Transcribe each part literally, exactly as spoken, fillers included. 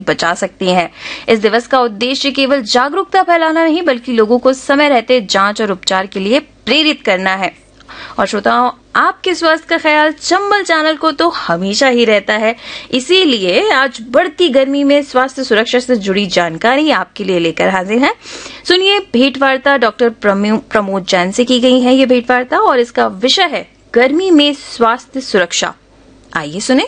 बचा सकती हैं। इस दिवस का उद्देश्य केवल जागरूकता फैलाना नहीं बल्कि लोगों को समय रहते जांच और उपचार के लिए प्रेरित करना है। और श्रोताओं, आपके स्वास्थ्य का ख्याल चंबल चैनल को तो हमेशा ही रहता है, इसीलिए आज बढ़ती गर्मी में स्वास्थ्य सुरक्षा से जुड़ी जानकारी आपके लिए लेकर हाजिर है। सुनिए भेंटवार्ता डॉक्टर प्रमोद जैन से की गई है ये भेंटवार्ता और इसका विषय है गर्मी में स्वास्थ्य सुरक्षा। आइए सुने।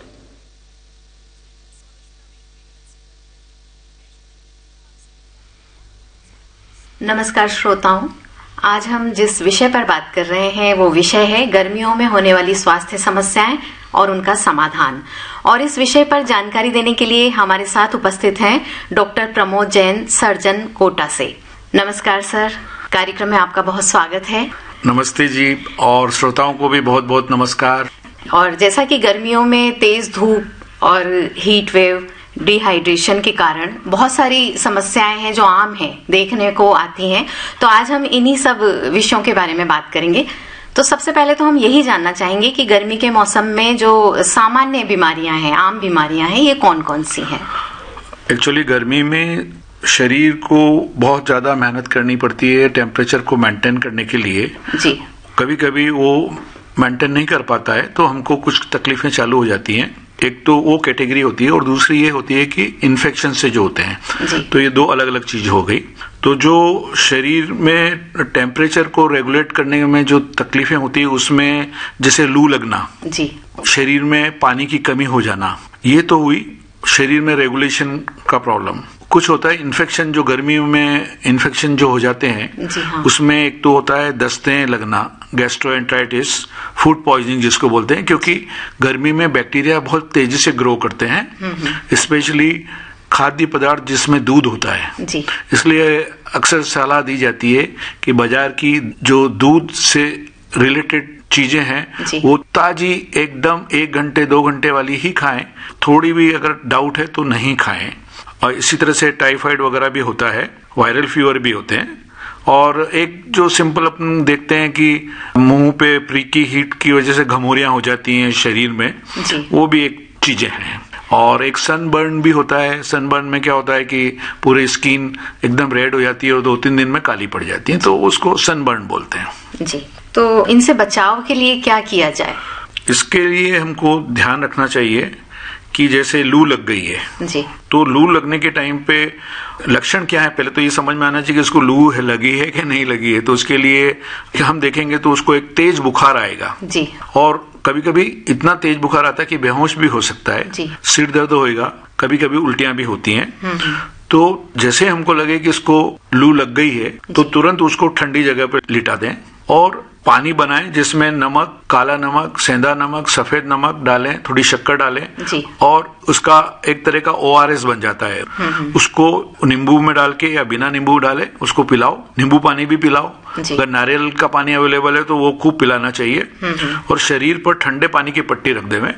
नमस्कार श्रोताओं, आज हम जिस विषय पर बात कर रहे हैं वो विषय है गर्मियों में होने वाली स्वास्थ्य समस्याएं और उनका समाधान। और इस विषय पर जानकारी देने के लिए हमारे साथ उपस्थित हैं डॉक्टर प्रमोद जैन, सर्जन, कोटा से। नमस्कार सर, कार्यक्रम में आपका बहुत स्वागत है। नमस्ते जी, और श्रोताओं को भी बहुत बहुत नमस्कार। और जैसा कि गर्मियों में तेज धूप और हीट वेव, डिहाइड्रेशन के कारण बहुत सारी समस्याएं हैं जो आम हैं, देखने को आती हैं, तो आज हम इन्हीं सब विषयों के बारे में बात करेंगे। तो सबसे पहले तो हम यही जानना चाहेंगे कि गर्मी के मौसम में जो सामान्य बीमारियां हैं, आम बीमारियां हैं, ये कौन कौन सी हैं? एक्चुअली गर्मी में शरीर को बहुत ज्यादा मेहनत करनी पड़ती है टेम्परेचर को मेंटेन करने के लिए। जी। कभी कभी वो मेंटेन नहीं कर पाता है तो हमको कुछ तकलीफें चालू हो जाती हैं। एक तो वो कैटेगरी होती है और दूसरी ये होती है कि इन्फेक्शन से जो होते हैं। तो ये दो अलग अलग चीज हो गई। तो जो शरीर में टेम्परेचर को रेगुलेट करने में जो तकलीफें होती है उसमें जैसे लू लगना, जी, शरीर में पानी की कमी हो जाना, ये तो हुई शरीर में रेगुलेशन का प्रॉब्लम। कुछ होता है इन्फेक्शन, जो गर्मियों में इन्फेक्शन जो हो जाते हैं, हाँ। उसमें एक तो होता है दस्तें लगना, गैस्ट्रोएंटेराइटिस, फूड पॉइजनिंग जिसको बोलते हैं, क्योंकि गर्मी में बैक्टीरिया बहुत तेजी से ग्रो करते हैं, स्पेशली खाद्य पदार्थ जिसमें दूध होता है। जी। इसलिए अक्सर सलाह दी जाती है कि बाजार की जो दूध से रिलेटेड चीजें हैं वो ताजी एकदम एक घंटे दो घंटे वाली ही खाएं। थोड़ी भी अगर डाउट है तो नहीं खाएं। और इसी तरह से टाइफाइड वगैरह भी होता है, वायरल फीवर भी होते हैं। और एक जो सिंपल अपन देखते हैं कि मुंह पे प्रीकी हीट की वजह से घमौरियां हो जाती हैं शरीर में, वो भी एक चीजें हैं। और एक सनबर्न भी होता है। सनबर्न में क्या होता है कि पूरी स्किन एकदम रेड हो जाती है और दो तीन दिन में काली पड़ जाती है, तो उसको सनबर्न बोलते हैं। जी। तो इनसे बचाव के लिए क्या किया जाए? इसके लिए हमको ध्यान रखना चाहिए कि जैसे लू लग गई है, जी, तो लू लगने के टाइम पे लक्षण क्या है, पहले तो ये समझ में आना चाहिए कि उसको लू है लगी है कि नहीं लगी है। तो उसके लिए हम देखेंगे तो उसको एक तेज बुखार आएगा, जी, और कभी कभी इतना तेज बुखार आता है कि बेहोश भी हो सकता है, जी, सिर दर्द होएगा, कभी कभी उल्टियां भी होती हैं। तो जैसे हमको लगे कि इसको लू लग गई है तो तुरंत उसको ठंडी जगह पर लिटा दें और पानी बनाएं जिसमें नमक, काला नमक, सेंधा नमक, सफेद नमक डालें, थोड़ी शक्कर डालें, जी, और उसका एक तरह का ओ आर एस बन जाता है। उसको नींबू में डाल के या बिना नींबू डाले उसको पिलाओ। नींबू पानी भी पिलाओ। अगर नारियल का पानी अवेलेबल है तो वो खूब पिलाना चाहिए। और शरीर पर ठंडे पानी की पट्टी रख देवें।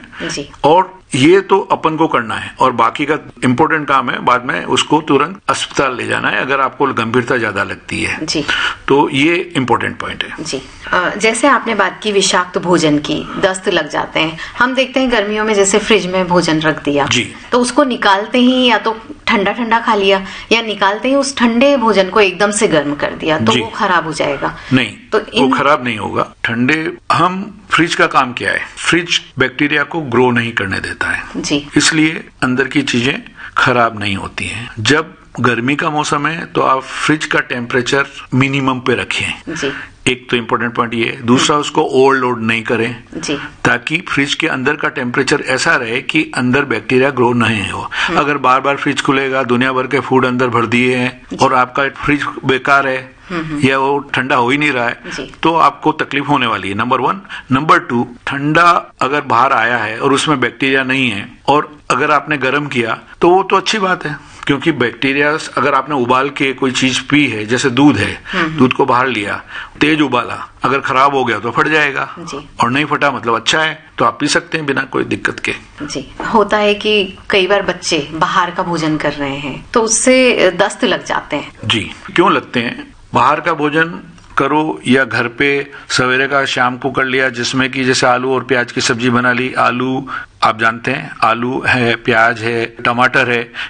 और ये तो अपन को करना है, और बाकी का इम्पोर्टेंट काम है बाद में उसको तुरंत अस्पताल ले जाना है अगर आपको गंभीरता ज्यादा लगती है, जी। तो ये इम्पोर्टेंट पॉइंट है, जी। जैसे आपने बात की विषाक्त भोजन की, दस्त लग जाते हैं। हम देखते हैं गर्मियों में जैसे फ्रिज में भोजन रख दिया, जी, तो उसको निकालते ही या तो ठंडा ठंडा खा लिया या निकालते ही उस ठंडे भोजन को एकदम से गर्म कर दिया तो वो खराब हो जाएगा। नहीं, तो इन... वो खराब नहीं होगा। ठंडे, हम फ्रिज का काम क्या है, फ्रिज बैक्टीरिया को ग्रो नहीं करने देता है, जी, इसलिए अंदर की चीजें खराब नहीं होती हैं। जब गर्मी का मौसम है तो आप फ्रिज का टेम्परेचर मिनिमम पे रखें, जी। एक तो इम्पोर्टेंट पॉइंट ये है। दूसरा, उसको ओवरलोड नहीं करें, जी, ताकि फ्रिज के अंदर का टेम्परेचर ऐसा रहे कि अंदर बैक्टीरिया ग्रो नहीं हो। अगर बार बार फ्रिज खुलेगा, दुनिया भर के फूड अंदर भर दिए हैं और आपका फ्रिज बेकार है या वो ठंडा हो ही नहीं रहा है तो आपको तकलीफ होने वाली है, नंबर वन। नंबर टू, ठंडा अगर बाहर आया है और उसमें बैक्टीरिया नहीं है और अगर आपने गर्म किया तो वो तो अच्छी बात है, क्योंकि बैक्टीरिया अगर आपने उबाल के कोई चीज पी है, जैसे दूध है, दूध को बाहर लिया, तेज उबाला, अगर खराब हो गया तो फट जाएगा, और नहीं फटा मतलब अच्छा है, तो आप पी सकते हैं बिना कोई दिक्कत के। जी। होता है कि कई बार बच्चे बाहर का भोजन कर रहे हैं तो उससे दस्त लग जाते हैं। जी। क्यों लगते हैं? बाहर का भोजन करो या घर पे सवेरे का शाम को कर लिया, जिसमें कि जैसे आलू और प्याज की सब्जी बना ली। आलू आप जानते हैं, आलू है, प्याज है, टमाटर है,